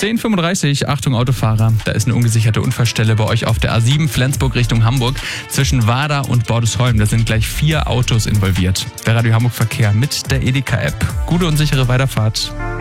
10:35 Achtung Autofahrer, da ist eine ungesicherte Unfallstelle bei euch auf der A7 Flensburg Richtung Hamburg zwischen Wada und Bordesholm. Da sind gleich 4 Autos involviert. Der Radio Hamburg Verkehr mit der Edeka-App. Gute und sichere Weiterfahrt.